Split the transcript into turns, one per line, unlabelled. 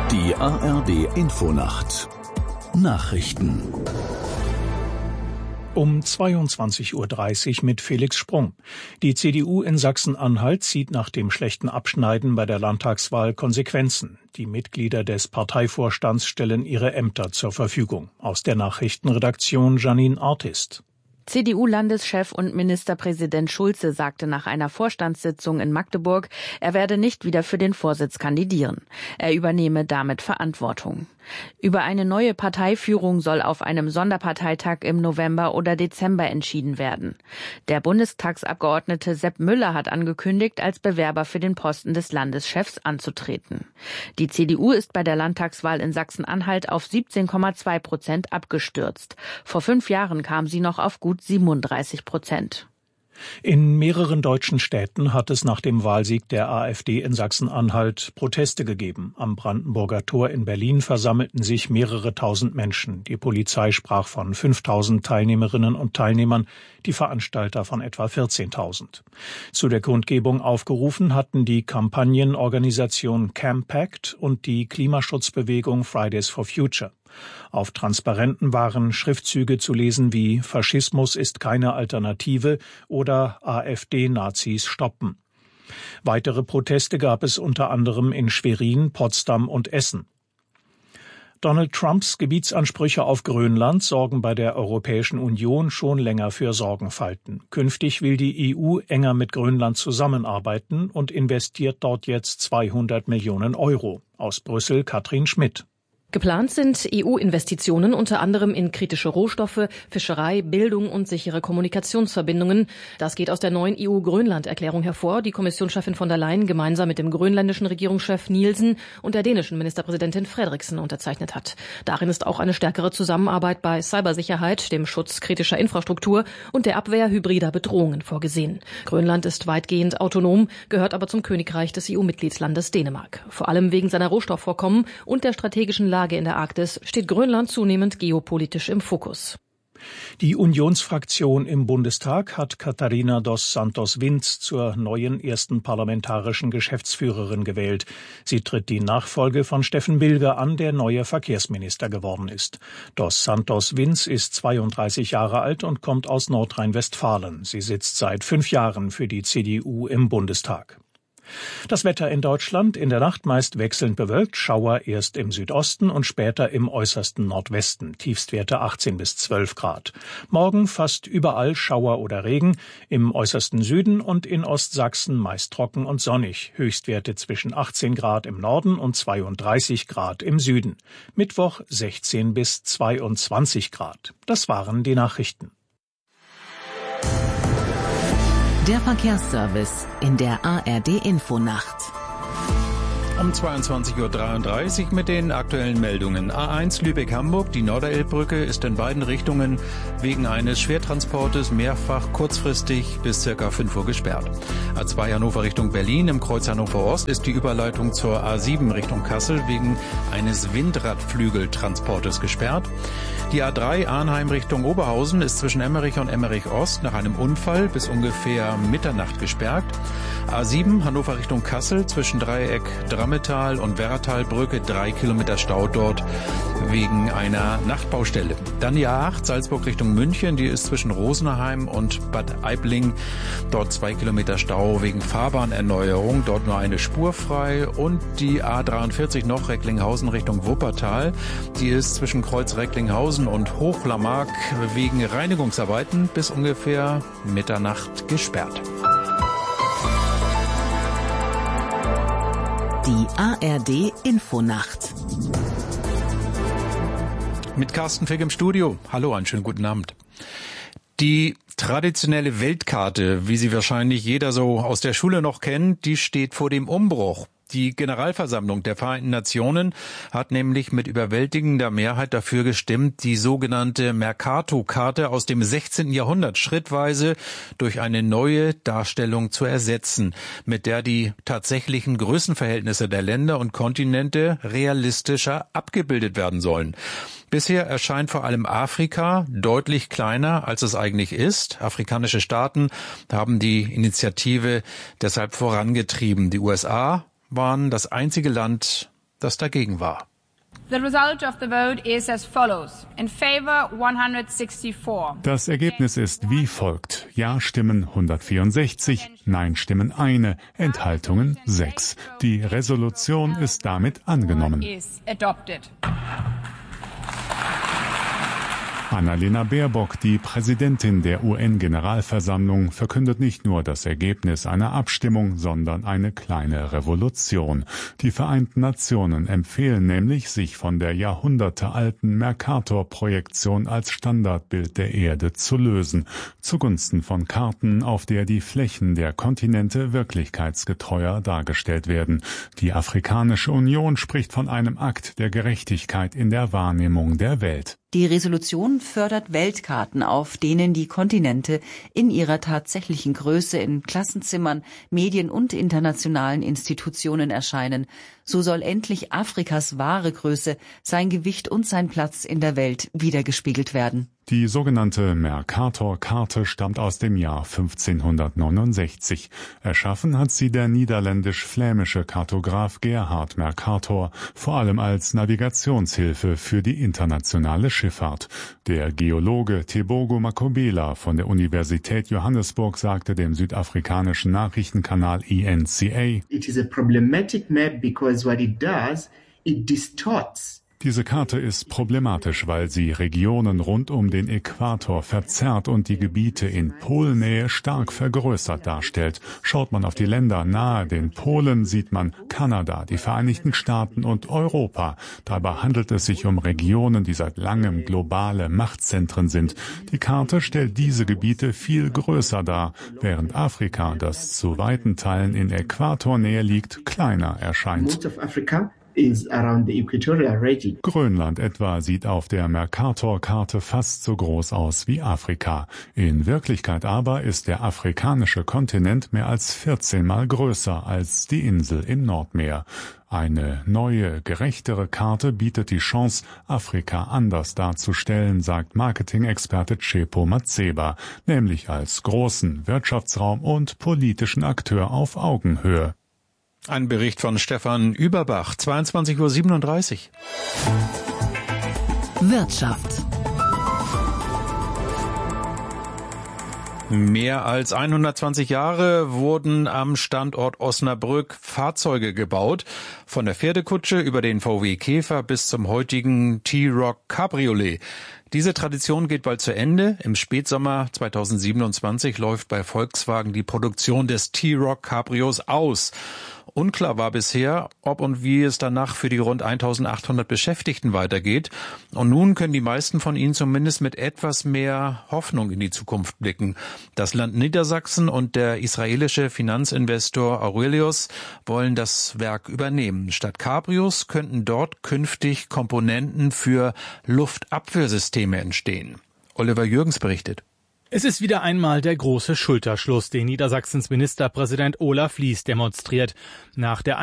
Die ARD-Infonacht Nachrichten
um 22:30 Uhr mit Felix Sprung. Die CDU in Sachsen-Anhalt zieht nach dem schlechten Abschneiden bei der Landtagswahl Konsequenzen. Die Mitglieder des Parteivorstands stellen ihre Ämter zur Verfügung. Aus der Nachrichtenredaktion Janine Artist.
CDU-Landeschef und Ministerpräsident Schulze sagte nach einer Vorstandssitzung in Magdeburg, er werde nicht wieder für den Vorsitz kandidieren. Er übernehme damit Verantwortung. Über eine neue Parteiführung soll auf einem Sonderparteitag im November oder Dezember entschieden werden. Der Bundestagsabgeordnete Sepp Müller hat angekündigt, als Bewerber für den Posten des Landeschefs anzutreten. Die CDU ist bei der Landtagswahl in Sachsen-Anhalt auf 17,2% abgestürzt. Vor 5 Jahren kam sie noch auf gut 37%.
In mehreren deutschen Städten hat es nach dem Wahlsieg der AfD in Sachsen-Anhalt Proteste gegeben. Am Brandenburger Tor in Berlin versammelten sich mehrere tausend Menschen. Die Polizei sprach von 5.000 Teilnehmerinnen und Teilnehmern, die Veranstalter von etwa 14.000. Zu der Kundgebung aufgerufen hatten die Kampagnenorganisation Campact und die Klimaschutzbewegung Fridays for Future. Auf Transparenten waren Schriftzüge zu lesen wie »Faschismus ist keine Alternative« oder »AfD-Nazis stoppen«. Weitere Proteste gab es unter anderem in Schwerin, Potsdam und Essen. Donald Trumps Gebietsansprüche auf Grönland sorgen bei der Europäischen Union schon länger für Sorgenfalten. Künftig will die EU enger mit Grönland zusammenarbeiten und investiert dort jetzt 200 Millionen Euro. Aus Brüssel Katrin Schmidt.
Geplant sind EU-Investitionen unter anderem in kritische Rohstoffe, Fischerei, Bildung und sichere Kommunikationsverbindungen. Das geht aus der neuen EU-Grönland-Erklärung hervor, die Kommissionschefin von der Leyen gemeinsam mit dem grönländischen Regierungschef Nielsen und der dänischen Ministerpräsidentin Frederiksen unterzeichnet hat. Darin ist auch eine stärkere Zusammenarbeit bei Cybersicherheit, dem Schutz kritischer Infrastruktur und der Abwehr hybrider Bedrohungen vorgesehen. Grönland ist weitgehend autonom, gehört aber zum Königreich des EU-Mitgliedslandes Dänemark. Vor allem wegen seiner Rohstoffvorkommen und der strategischen Lage in der Arktis steht Grönland zunehmend geopolitisch im Fokus.
Die Unionsfraktion im Bundestag hat Catarina dos Santos Vinz zur neuen ersten parlamentarischen Geschäftsführerin gewählt. Sie tritt die Nachfolge von Steffen Bilger an, der neuer Verkehrsminister geworden ist. Dos Santos Vinz ist 32 Jahre alt und kommt aus Nordrhein-Westfalen. Sie sitzt seit 5 Jahren für die CDU im Bundestag. Das Wetter in Deutschland: in der Nacht meist wechselnd bewölkt, Schauer erst im Südosten und später im äußersten Nordwesten, Tiefstwerte 18 bis 12 Grad. Morgen fast überall Schauer oder Regen, im äußersten Süden und in Ostsachsen meist trocken und sonnig, Höchstwerte zwischen 18 Grad im Norden und 32 Grad im Süden. Mittwoch 16 bis 22 Grad. Das waren die Nachrichten.
Der Verkehrsservice in der ARD-Infonacht.
Um 22:33 Uhr mit den aktuellen Meldungen. A1 Lübeck-Hamburg, die Norderelbbrücke ist in beiden Richtungen wegen eines Schwertransportes mehrfach kurzfristig bis ca. 5 Uhr gesperrt. A2 Hannover Richtung Berlin im Kreuz Hannover Ost ist die Überleitung zur A7 Richtung Kassel wegen eines Windradflügeltransportes gesperrt. Die A3 Arnheim Richtung Oberhausen ist zwischen Emmerich und Emmerich Ost nach einem Unfall bis ungefähr Mitternacht gesperrt. A7 Hannover Richtung Kassel zwischen Dreieck Drammetal und Werratalbrücke 3 Kilometer Stau dort wegen einer Nachtbaustelle. Dann die A8 Salzburg Richtung München, die ist zwischen Rosenheim und Bad Aibling. Dort 2 Kilometer Stau wegen Fahrbahnerneuerung, dort nur eine Spur frei. Und die A43 noch Recklinghausen Richtung Wuppertal, die ist zwischen Kreuz Recklinghausen und Hochlamag wegen Reinigungsarbeiten bis ungefähr Mitternacht gesperrt.
Die ARD-Infonacht.
Mit Carsten Fick im Studio. Hallo, einen schönen guten Abend. Die traditionelle Weltkarte, wie sie wahrscheinlich jeder so aus der Schule noch kennt, die steht vor dem Umbruch. Die Generalversammlung der Vereinten Nationen hat nämlich mit überwältigender Mehrheit dafür gestimmt, die sogenannte Mercator-Karte aus dem 16. Jahrhundert schrittweise durch eine neue Darstellung zu ersetzen, mit der die tatsächlichen Größenverhältnisse der Länder und Kontinente realistischer abgebildet werden sollen. Bisher erscheint vor allem Afrika deutlich kleiner, als es eigentlich ist. Afrikanische Staaten haben die Initiative deshalb vorangetrieben. Die USA waren das einzige Land das dagegen war.
The result of the vote is as follows. In favor 164.
Das Ergebnis ist wie folgt. Ja-Stimmen 164, Nein-Stimmen 1, Enthaltungen 6. Die Resolution ist damit angenommen. Annalena Baerbock, die Präsidentin der UN-Generalversammlung, verkündet nicht nur das Ergebnis einer Abstimmung, sondern eine kleine Revolution. Die Vereinten Nationen empfehlen nämlich, sich von der jahrhundertealten Mercator-Projektion als Standardbild der Erde zu lösen, zugunsten von Karten, auf der die Flächen der Kontinente wirklichkeitsgetreuer dargestellt werden. Die Afrikanische Union spricht von einem Akt der Gerechtigkeit in der Wahrnehmung der Welt.
Die Resolution fördert Weltkarten, auf denen die Kontinente in ihrer tatsächlichen Größe in Klassenzimmern, Medien und internationalen Institutionen erscheinen. So soll endlich Afrikas wahre Größe, sein Gewicht und sein Platz in der Welt widergespiegelt werden.
Die sogenannte Mercator-Karte stammt aus dem Jahr 1569. Erschaffen hat sie der niederländisch-flämische Kartograf Gerhard Mercator, vor allem als Navigationshilfe für die internationale Schifffahrt. Der Geologe Tebogo Makobela von der Universität Johannesburg sagte dem südafrikanischen Nachrichtenkanal ENCA:
It is a problematic map because what it does, it distorts.
Diese Karte ist problematisch, weil sie Regionen rund um den Äquator verzerrt und die Gebiete in Polnähe stark vergrößert darstellt. Schaut man auf die Länder nahe den Polen, sieht man Kanada, die Vereinigten Staaten und Europa. Dabei handelt es sich um Regionen, die seit langem globale Machtzentren sind. Die Karte stellt diese Gebiete viel größer dar, während Afrika, das zu weiten Teilen in Äquatornähe liegt, kleiner erscheint. Grönland etwa sieht auf der Mercator-Karte fast so groß aus wie Afrika. In Wirklichkeit aber ist der afrikanische Kontinent mehr als 14-mal größer als die Insel im Nordmeer. Eine neue, gerechtere Karte bietet die Chance, Afrika anders darzustellen, sagt Marketing-Experte Tshepo Matseba, nämlich als großen Wirtschaftsraum und politischen Akteur auf Augenhöhe.
Ein Bericht von Stefan Überbach, 22:37
Uhr. Wirtschaft.
Mehr als 120 Jahre wurden am Standort Osnabrück Fahrzeuge gebaut. Von der Pferdekutsche über den VW Käfer bis zum heutigen T-Roc Cabriolet. Diese Tradition geht bald zu Ende. Im Spätsommer 2027 läuft bei Volkswagen die Produktion des T-Roc Cabrios aus. Unklar war bisher, ob und wie es danach für die rund 1800 Beschäftigten weitergeht. Und nun können die meisten von ihnen zumindest mit etwas mehr Hoffnung in die Zukunft blicken. Das Land Niedersachsen und der israelische Finanzinvestor Aurelius wollen das Werk übernehmen. Statt Cabrios könnten dort künftig Komponenten für Luftabwehrsysteme entstehen. Oliver Jürgens berichtet.
Es ist wieder einmal der große Schulterschluss, den Niedersachsens Ministerpräsident Olaf Lies demonstriert. Nach der